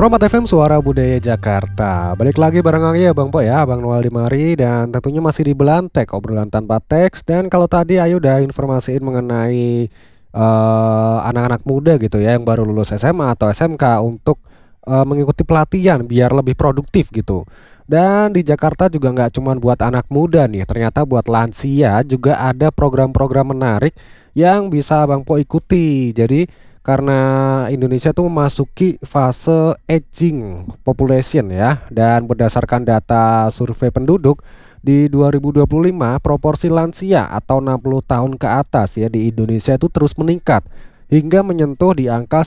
Promat FM Suara Budaya Jakarta. Balik lagi bareng ya Bang Po ya, Bang Noel di mari. Dan tentunya masih di Belantek, obrolan tanpa teks. Dan kalau tadi Ayu udah informasiin mengenai anak-anak muda gitu ya, yang baru lulus SMA atau SMK untuk mengikuti pelatihan biar lebih produktif gitu. Dan di Jakarta juga nggak cuma buat anak muda nih, ternyata buat lansia juga ada program-program menarik yang bisa Bang Po ikuti. Jadi karena Indonesia tuh memasuki fase aging population ya, dan berdasarkan data survei penduduk di 2025 proporsi lansia atau 60 tahun ke atas ya di Indonesia itu terus meningkat hingga menyentuh di angka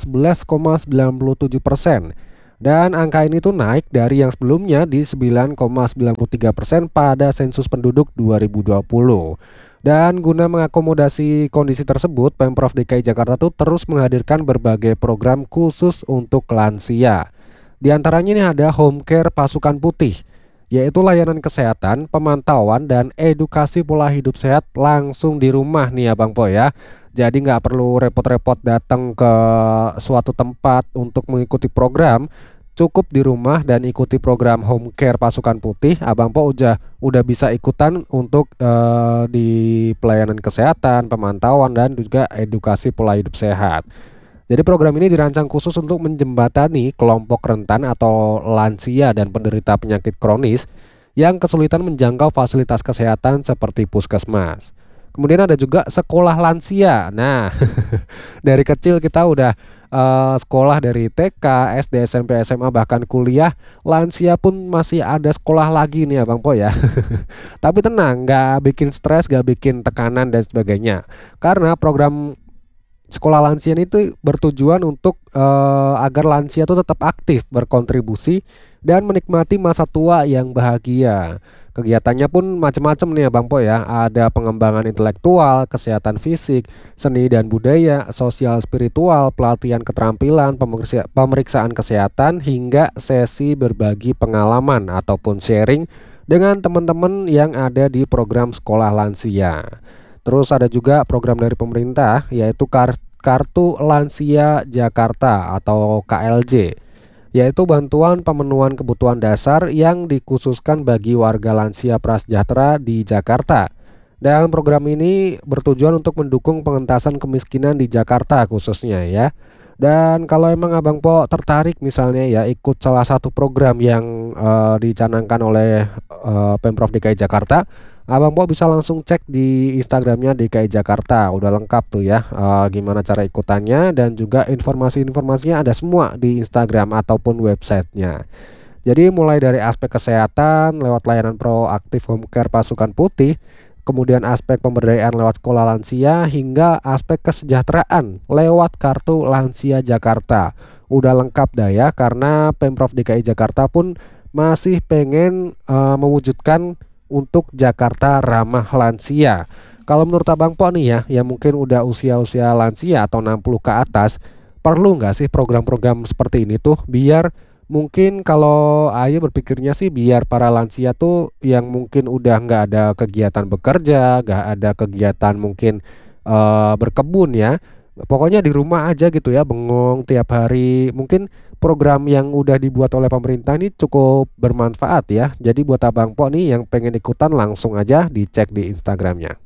11,97%. Dan angka ini tuh naik dari yang sebelumnya di 9,93% pada sensus penduduk 2020. Dan guna mengakomodasi kondisi tersebut, Pemprov DKI Jakarta tuh terus menghadirkan berbagai program khusus untuk lansia. Di antaranya ini ada Home Care Pasukan Putih, yaitu layanan kesehatan, pemantauan, dan edukasi pola hidup sehat langsung di rumah nih ya Bang Po ya. Jadi nggak perlu repot-repot datang ke suatu tempat untuk mengikuti program. Cukup di rumah dan ikuti program Home Care Pasukan Putih. Abang Po udah bisa ikutan untuk di pelayanan kesehatan, pemantauan, dan juga edukasi pola hidup sehat. Jadi program ini dirancang khusus untuk menjembatani kelompok rentan atau lansia dan penderita penyakit kronis yang kesulitan menjangkau fasilitas kesehatan seperti puskesmas. Kemudian ada juga sekolah lansia. Nah, dari kecil kita udah sekolah dari TK, SD, SMP, SMA, bahkan kuliah, lansia pun masih ada sekolah lagi nih Abang Po ya. Tapi tenang, nggak bikin stres, nggak bikin tekanan dan sebagainya. Karena program sekolah lansia itu bertujuan untuk agar lansia itu tetap aktif, berkontribusi, dan menikmati masa tua yang bahagia. Kegiatannya pun macam-macam nih ya Bang Po ya. Ada pengembangan intelektual, kesehatan fisik, seni dan budaya, sosial spiritual, pelatihan keterampilan, pemeriksaan kesehatan, hingga sesi berbagi pengalaman ataupun sharing dengan teman-teman yang ada di program sekolah lansia. Terus ada juga program dari pemerintah, yaitu Kartu Lansia Jakarta atau KLJ, yaitu bantuan pemenuhan kebutuhan dasar yang dikhususkan bagi warga lansia prasejahtera di Jakarta. Dan program ini bertujuan untuk mendukung pengentasan kemiskinan di Jakarta khususnya ya. Dan kalau emang Abang Po tertarik misalnya ya ikut salah satu program yang dicanangkan oleh Pemprov DKI Jakarta, Abang Po bisa langsung cek di Instagramnya DKI Jakarta. Udah lengkap tuh ya gimana cara ikutannya, dan juga informasi-informasinya ada semua di Instagram ataupun websitenya. Jadi mulai dari aspek kesehatan lewat layanan proaktif Home Care Pasukan Putih, kemudian aspek pemberdayaan lewat sekolah lansia, hingga aspek kesejahteraan lewat Kartu Lansia Jakarta. Udah lengkap dah ya, karena Pemprov DKI Jakarta pun masih pengen mewujudkan untuk Jakarta ramah lansia. Kalau menurut Abang Po nih ya, yang mungkin udah usia-usia lansia atau 60 ke atas, perlu nggak sih program-program seperti ini tuh, biar mungkin kalau Ayu berpikirnya sih biar para lansia tuh yang mungkin udah nggak ada kegiatan bekerja, nggak ada kegiatan mungkin berkebun ya, pokoknya di rumah aja gitu ya, bengong tiap hari. Mungkin program yang udah dibuat oleh pemerintah ini cukup bermanfaat ya. Jadi buat Abang Po nih yang pengen ikutan, langsung aja dicek di Instagramnya.